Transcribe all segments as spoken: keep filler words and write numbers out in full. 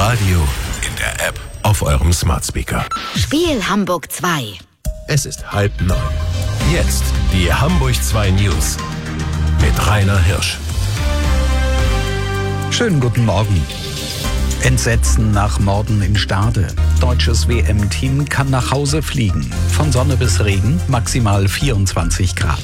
Radio, in der App, auf eurem Smart Speaker. Spiel Hamburg zwei. Es ist halb neun. Jetzt die Hamburg zwei News mit Rainer Hirsch. Schönen guten Morgen. Entsetzen nach Morden in Stade. Deutsches W M-Team kann nach Hause fliegen. Von Sonne bis Regen, maximal vierundzwanzig Grad.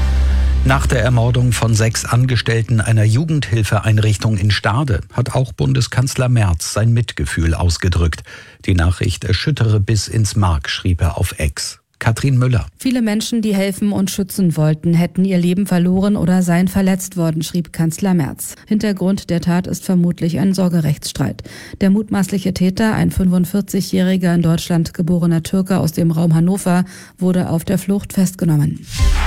Nach der Ermordung von sechs Angestellten einer Jugendhilfeeinrichtung in Stade hat auch Bundeskanzler Merz sein Mitgefühl ausgedrückt. Die Nachricht erschüttere bis ins Mark, schrieb er auf X. Katrin Müller. Viele Menschen, die helfen und schützen wollten, hätten ihr Leben verloren oder seien verletzt worden, schrieb Kanzler Merz. Hintergrund der Tat ist vermutlich ein Sorgerechtsstreit. Der mutmaßliche Täter, ein fünfundvierzigjähriger in Deutschland geborener Türke aus dem Raum Hannover, wurde auf der Flucht festgenommen.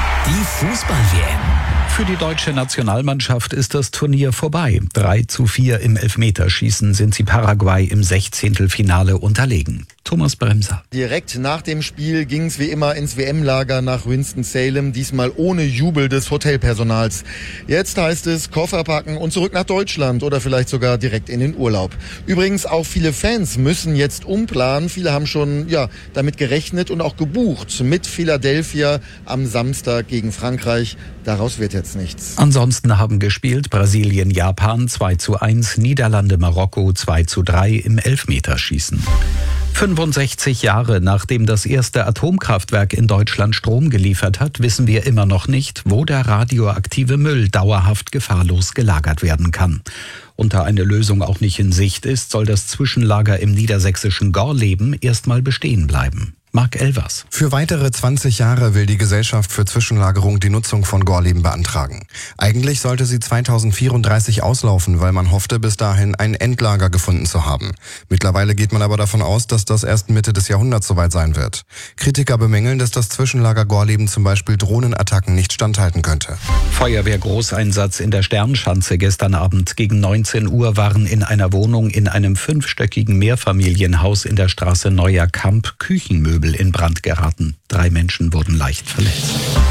Die Fußball-W M. Für die deutsche Nationalmannschaft ist das Turnier vorbei. drei zu vier im Elfmeterschießen sind sie Paraguay im Sechzehntelfinale unterlegen. Thomas Bremser. Direkt nach dem Spiel ging es wie immer ins W M-Lager nach Winston-Salem, diesmal ohne Jubel des Hotelpersonals. Jetzt heißt es Koffer packen und zurück nach Deutschland oder vielleicht sogar direkt in den Urlaub. Übrigens auch viele Fans müssen jetzt umplanen. Viele haben schon ja damit gerechnet und auch gebucht mit Philadelphia am Samstag gegen Frankreich. Daraus wird jetzt nichts. Ansonsten haben gespielt Brasilien, Japan zwei zu eins, Niederlande, Marokko zwei zu drei im Elfmeterschießen. fünfundsechzig Jahre nachdem das erste Atomkraftwerk in Deutschland Strom geliefert hat, wissen wir immer noch nicht, wo der radioaktive Müll dauerhaft gefahrlos gelagert werden kann. Und da eine Lösung auch nicht in Sicht ist, soll das Zwischenlager im niedersächsischen Gorleben erstmal bestehen bleiben. Marc Elvers. Für weitere zwanzig Jahre will die Gesellschaft für Zwischenlagerung die Nutzung von Gorleben beantragen. Eigentlich sollte sie zweitausendvierunddreißig auslaufen, weil man hoffte, bis dahin ein Endlager gefunden zu haben. Mittlerweile geht man aber davon aus, dass das erst Mitte des Jahrhunderts soweit sein wird. Kritiker bemängeln, dass das Zwischenlager Gorleben zum Beispiel Drohnenattacken nicht standhalten könnte. Feuerwehr-Großeinsatz in der Sternschanze gestern Abend. Gegen neunzehn Uhr waren in einer Wohnung in einem fünfstöckigen Mehrfamilienhaus in der Straße Neuer Kamp Küchenmöbel in Brand geraten. Drei Menschen wurden leicht verletzt.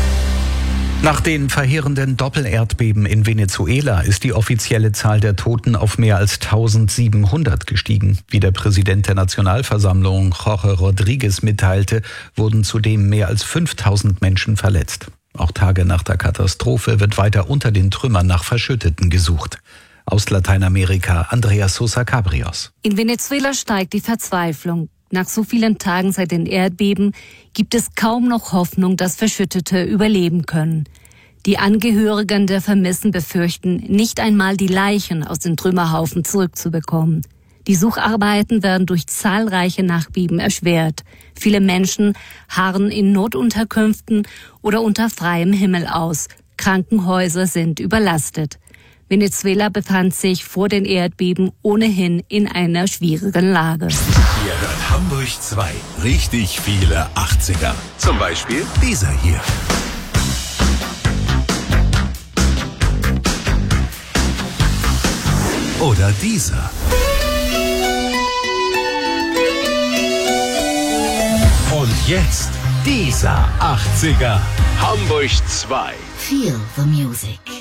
Nach den verheerenden Doppelerdbeben in Venezuela ist die offizielle Zahl der Toten auf mehr als eintausendsiebenhundert gestiegen. Wie der Präsident der Nationalversammlung, Jorge Rodriguez, mitteilte, wurden zudem mehr als fünftausend Menschen verletzt. Auch Tage nach der Katastrophe wird weiter unter den Trümmern nach Verschütteten gesucht. Aus Lateinamerika, Andrea Sosa Cabrios. In Venezuela steigt die Verzweiflung. Nach so vielen Tagen seit den Erdbeben gibt es kaum noch Hoffnung, dass Verschüttete überleben können. Die Angehörigen der Vermissten befürchten, nicht einmal die Leichen aus den Trümmerhaufen zurückzubekommen. Die Sucharbeiten werden durch zahlreiche Nachbeben erschwert. Viele Menschen harren in Notunterkünften oder unter freiem Himmel aus. Krankenhäuser sind überlastet. Venezuela befand sich vor den Erdbeben ohnehin in einer schwierigen Lage. Ihr hört Hamburg zwei. Richtig viele achtziger. Zum Beispiel dieser hier. Oder dieser. Und jetzt dieser achtziger. Hamburg zwei. Feel the music.